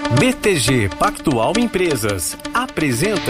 BTG Pactual Empresas apresenta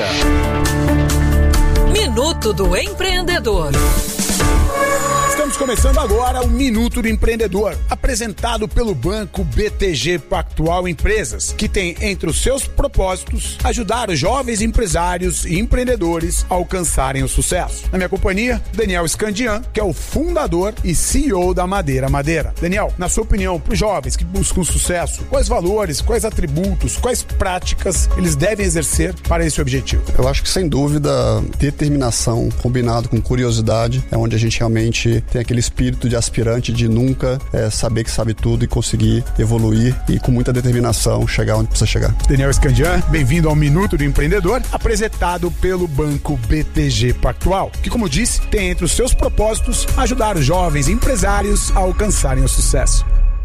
Minuto do Empreendedor. Estamos começando agora o Minuto do Empreendedor, apresentado pelo Banco BTG Pactual Empresas, que tem entre os seus propósitos ajudar os jovens empresários e empreendedores a alcançarem o sucesso. Na minha companhia, Daniel Scandian, que é o fundador e CEO da Madeira Madeira. Daniel, na sua opinião, para os jovens que buscam sucesso, quais valores, quais atributos, quais práticas eles devem exercer para esse objetivo? Eu acho que, sem dúvida, determinação combinado com curiosidade é onde a gente realmente tem aquele espírito de aspirante de nunca saber que sabe tudo e conseguir evoluir e com muita determinação chegar onde precisa chegar. Daniel Scandian, bem-vindo ao Minuto do Empreendedor, apresentado pelo Banco BTG Pactual, que, como disse, tem entre os seus propósitos ajudar os jovens empresários a alcançarem o sucesso.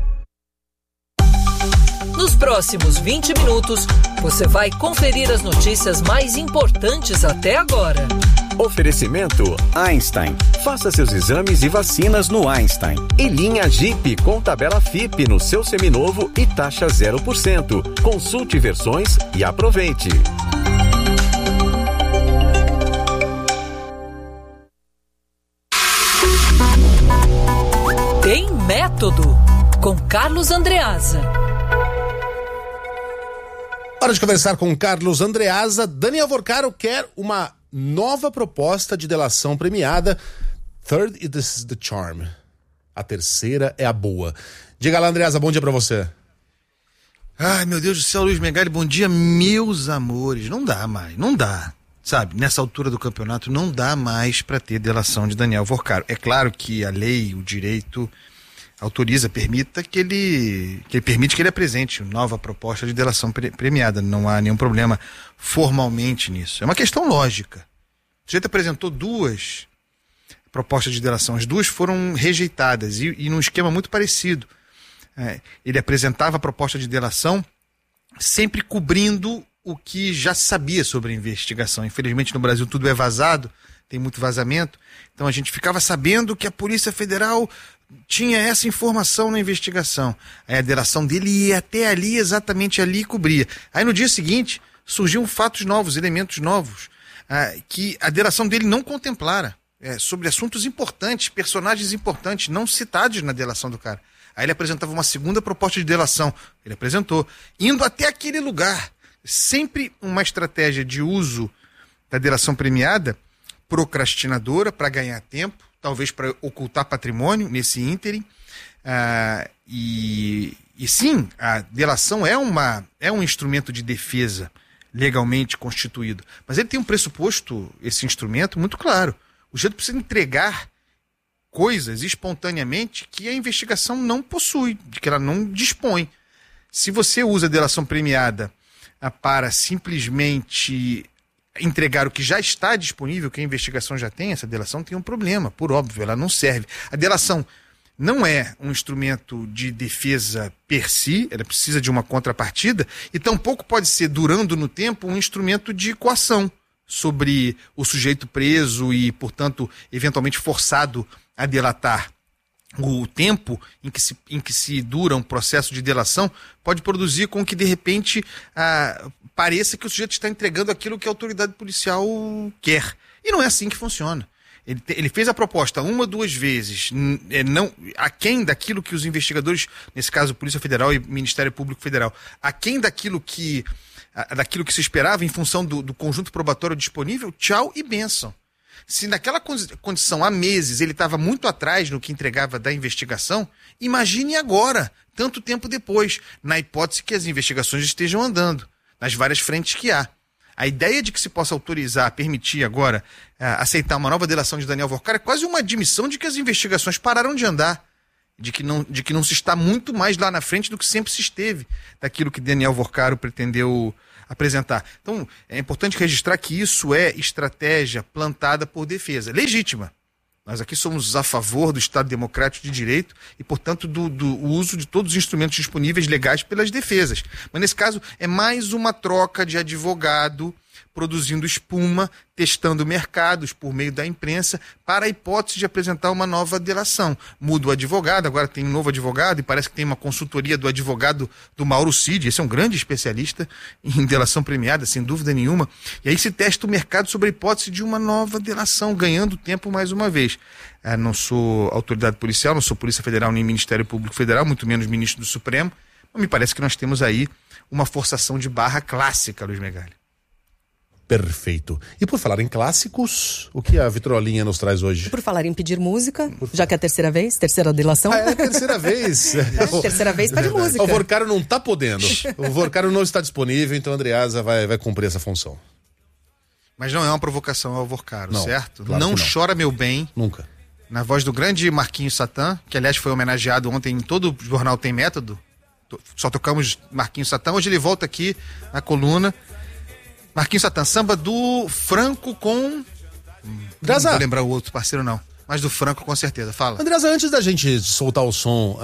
Nos próximos 20 minutos, você vai conferir as notícias mais importantes até agora. Oferecimento Einstein. Faça seus exames e vacinas no Einstein. E linha Jeep com tabela FIP no seu seminovo e taxa 0%. Consulte versões e aproveite. Tem Método, com Carlos Andreasa. Hora de conversar com Carlos Andreasa. Daniel Vorcaro quer uma nova proposta de delação premiada. Third is the charm. A terceira é a boa. Diga lá, Andreasa, bom dia pra você. Ai, meu Deus do céu, Luiz Megali, bom dia, meus amores. Não dá mais, não dá. Sabe, nessa altura do campeonato não dá mais pra ter delação de Daniel Vorcaro. É claro que a lei, o direito autoriza, permite que ele apresente nova proposta de delação premiada. Não há nenhum problema formalmente nisso. É uma questão lógica. O sujeito apresentou duas propostas de delação. As duas foram rejeitadas e num esquema muito parecido. Ele apresentava a proposta de delação sempre cobrindo o que já se sabia sobre a investigação. Infelizmente no Brasil tudo é vazado, tem muito vazamento. Então a gente ficava sabendo que a Polícia Federal tinha essa informação na investigação. Aí a delação dele ia até ali, exatamente ali, e cobria. Aí no dia seguinte surgiam fatos novos, elementos novos, que a delação dele não contemplara, sobre assuntos importantes, personagens importantes, não citados na delação do cara. Aí ele apresentava uma segunda proposta de delação. Ele apresentou, indo até aquele lugar. Sempre uma estratégia de uso da delação premiada, procrastinadora, para ganhar tempo, talvez para ocultar patrimônio nesse ínterim. E sim, a delação é um instrumento de defesa legalmente constituído. Mas ele tem um pressuposto, esse instrumento, muito claro. O sujeito precisa entregar coisas espontaneamente que a investigação não possui, de que ela não dispõe. Se você usa a delação premiada para simplesmente entregar o que já está disponível, que a investigação já tem, essa delação tem um problema, por óbvio, ela não serve. A delação não é um instrumento de defesa per si, ela precisa de uma contrapartida, e tampouco pode ser, durando no tempo, um instrumento de coação sobre o sujeito preso e, portanto, eventualmente forçado a delatar. O tempo em que se dura um processo de delação pode produzir com que, de repente, pareça que o sujeito está entregando aquilo que a autoridade policial quer. E não é assim que funciona. Ele fez a proposta uma, duas vezes, aquém daquilo que os investigadores, nesse caso Polícia Federal e Ministério Público Federal, aquém daquilo que se esperava em função do conjunto probatório disponível, tchau e bênção. Se naquela condição há meses ele estava muito atrás no que entregava da investigação, imagine agora, tanto tempo depois, na hipótese que as investigações estejam andando, nas várias frentes que há. A ideia de que se possa autorizar, permitir agora, aceitar uma nova delação de Daniel Vorcaro é quase uma admissão de que as investigações pararam de andar, de que não se está muito mais lá na frente do que sempre se esteve daquilo que Daniel Vorcaro pretendeu apresentar. Então, é importante registrar que isso é estratégia plantada por defesa, legítima. Nós aqui somos a favor do Estado Democrático de Direito e, portanto, do uso de todos os instrumentos disponíveis legais pelas defesas. Mas, nesse caso, é mais uma troca de advogado produzindo espuma, testando mercados por meio da imprensa, para a hipótese de apresentar uma nova delação. Muda o advogado, agora tem um novo advogado, e parece que tem uma consultoria do advogado do Mauro Cid, esse é um grande especialista em delação premiada, sem dúvida nenhuma, e aí se testa o mercado sobre a hipótese de uma nova delação, ganhando tempo mais uma vez. Não sou autoridade policial, não sou Polícia Federal nem Ministério Público Federal, muito menos ministro do Supremo, mas me parece que nós temos aí uma forçação de barra clássica, Luiz Megali. Perfeito. E por falar em clássicos, o que a Vitrolinha nos traz hoje? Por falar em pedir música, já que é a terceira delação. É a terceira vez. Terceira vez pede música. O Vorcaro não tá podendo. O Vorcaro não está disponível, então a Andreasa vai cumprir essa função. Mas não é uma provocação ao Vorcaro, certo? Claro Não que não. chora meu bem. Nunca. Na voz do grande Marquinhos Satã, que aliás foi homenageado ontem em todo o Jornal Tem Método. Só tocamos Marquinhos Satã. Hoje ele volta aqui na coluna. Marquinhos Satã, samba do Franco com... Andreasa. Não vou lembrar o outro parceiro, não. Mas do Franco, com certeza. Fala. Andreasa, antes da gente soltar o som,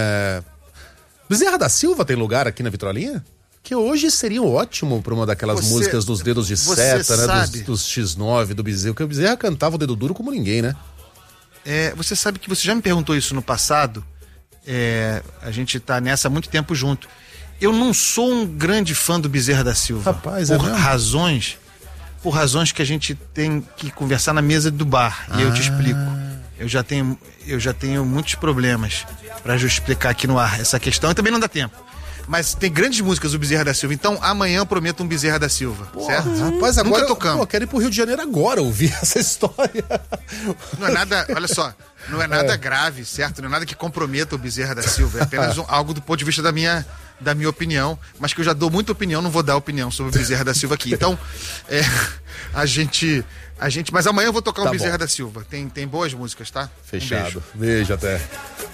Bezerra da Silva tem lugar aqui na Vitrolinha? Que hoje seria ótimo para uma daquelas músicas dos dedos de seta, né? Dos X9, do Bezerra. Porque o Bezerra cantava o dedo duro como ninguém, né? Você sabe que você já me perguntou isso no passado. A gente tá nessa há muito tempo junto. Eu não sou um grande fã do Bezerra da Silva. Rapaz, Por razões que a gente tem que conversar na mesa do bar. E eu te explico. Eu já tenho muitos problemas para explicar aqui no ar essa questão. E também não dá tempo. Mas tem grandes músicas do Bezerra da Silva. Então amanhã eu prometo um Bezerra da Silva. Certo? Rapaz, agora nunca tocamos. Eu quero ir pro Rio de Janeiro agora ouvir essa história. Não é nada, olha só, não é nada grave, certo? Não é nada que comprometa o Bezerra da Silva. É apenas algo do ponto de vista da minha opinião, mas que eu já dou muita opinião, não vou dar opinião sobre o Bezerra da Silva aqui. Então, mas amanhã eu vou tocar um Bezerra da Silva. Tem boas músicas, tá? Fechado. Um beijo. Beijo até.